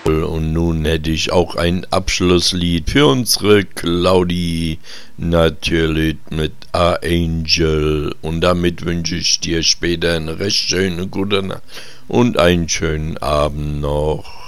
Und nun hätte ich auch ein Abschlusslied für unsere Claudi, natürlich mit A-Angel. Und damit wünsche ich dir später eine recht schöne gute Nacht und einen schönen Abend noch.